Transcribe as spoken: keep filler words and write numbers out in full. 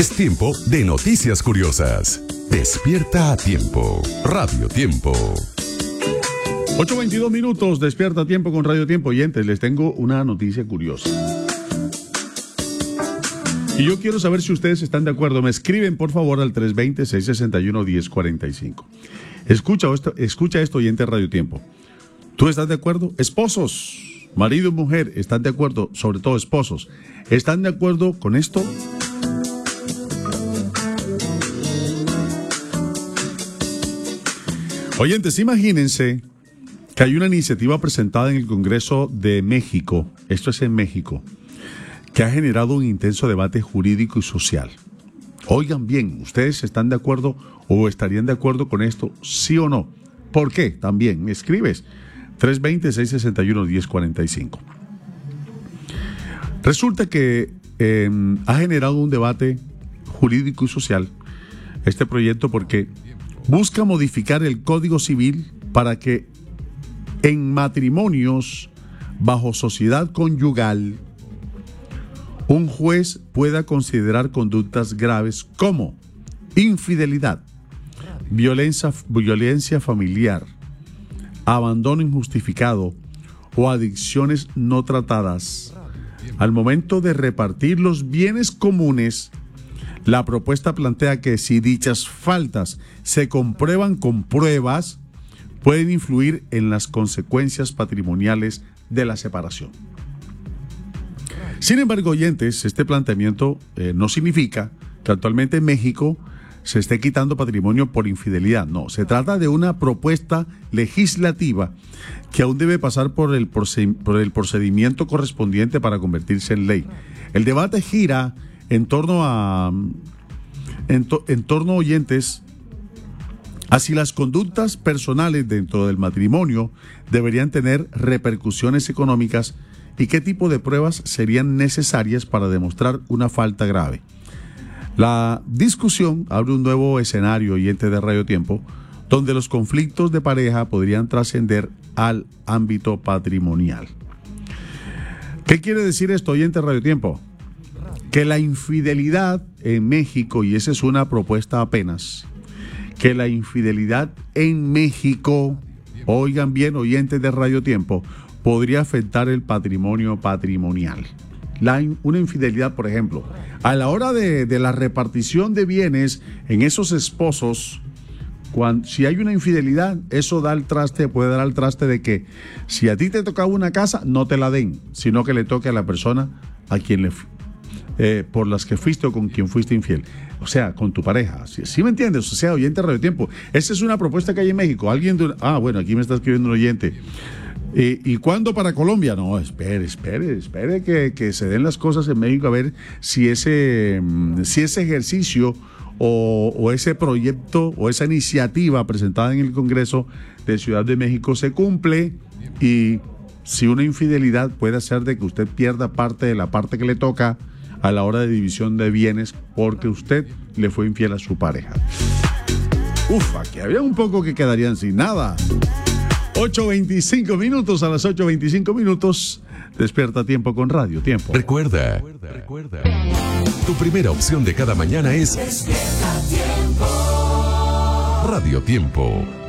Es tiempo de noticias curiosas. Despierta a tiempo. Radio Tiempo. ocho veintidós minutos, despierta a tiempo con Radio Tiempo. Oyentes, les tengo una noticia curiosa. Y yo quiero saber si ustedes están de acuerdo. Me escriben, por favor, al tres dos cero, seis seis uno, uno cero cuatro cinco. Escucha esto, escucha esto, oyente de Radio Tiempo. ¿Tú estás de acuerdo? Esposos, marido y mujer, ¿están de acuerdo? Sobre todo esposos, ¿están de acuerdo con esto? Oyentes, imagínense que hay una iniciativa presentada en el Congreso de México, esto es en México, que ha generado un intenso debate jurídico y social. Oigan bien, ¿ustedes están de acuerdo o estarían de acuerdo con esto, sí o no? ¿Por qué? También me escribes tres dos cero, seis seis uno, uno cero cuatro cinco. Resulta que eh, ha generado un debate jurídico y social este proyecto porque busca modificar el Código Civil para que en matrimonios bajo sociedad conyugal un juez pueda considerar conductas graves como infidelidad, violencia, violencia familiar, abandono injustificado o adicciones no tratadas. Al momento de repartir los bienes comunes, la propuesta plantea que si dichas faltas se comprueban con pruebas, pueden influir en las consecuencias patrimoniales de la separación. Sin embargo, oyentes, este planteamiento eh, no significa que actualmente en México se esté quitando patrimonio por infidelidad. No, se trata de una propuesta legislativa que aún debe pasar por el, por el procedimiento correspondiente para convertirse en ley. El debate gira en torno a, en, to, en torno, oyentes, a si las conductas personales dentro del matrimonio deberían tener repercusiones económicas y qué tipo de pruebas serían necesarias para demostrar una falta grave. La discusión abre un nuevo escenario, oyente de Radio Tiempo, donde los conflictos de pareja podrían trascender al ámbito patrimonial. ¿Qué quiere decir esto, oyente de Radio Tiempo? Que la infidelidad en México, y esa es una propuesta apenas, que la infidelidad en México, oigan bien, oyentes de Radio Tiempo, podría afectar el patrimonio patrimonial. La, una infidelidad, por ejemplo, a la hora de, de la repartición de bienes en esos esposos, cuando, si hay una infidelidad, eso da el traste, puede dar al traste de que si a ti te tocaba una casa, no te la den, sino que le toque a la persona a quien le eh, por las que fuiste o con quien fuiste infiel. O sea, con tu pareja. ¿Sí, sí me entiendes? O sea, oyente de Radio Tiempo. Esa es una propuesta que hay en México. Alguien de una, ah, bueno, aquí me está escribiendo un oyente. ¿Y, y cuándo para Colombia? No, espere, espere, espere que, que se den las cosas en México a ver si ese, si ese ejercicio o, o ese proyecto o esa iniciativa presentada en el Congreso de Ciudad de México se cumple y si una infidelidad puede hacer de que usted pierda parte de la parte que le toca a la hora de división de bienes porque usted le fue infiel a su pareja. Uf, aquí había un poco que quedarían sin nada. ocho veinticinco minutos, a las ocho veinticinco minutos, despierta tiempo con Radio Tiempo. Recuerda, recuerda, tu primera opción de cada mañana es Despierta Tiempo. Radio Tiempo.